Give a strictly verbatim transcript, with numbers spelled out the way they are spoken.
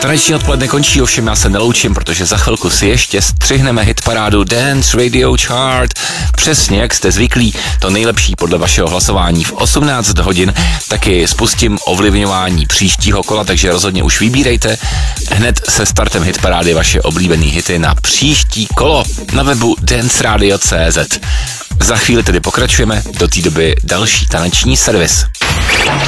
Taneční odpoledne končí, ovšem já se neloučím, protože za chvilku si ještě střihneme hitparádu Dance Radio Chart. Přesně jak jste zvyklí, to nejlepší podle vašeho hlasování v osmnáct hodin, taky spustím ovlivňování příštího kola, takže rozhodně už vybírejte hned se startem hitparády vaše oblíbené hity na příští kolo na webu dance radio tečka cé zet. Za chvíli tedy pokračujeme, do té doby další taneční servis.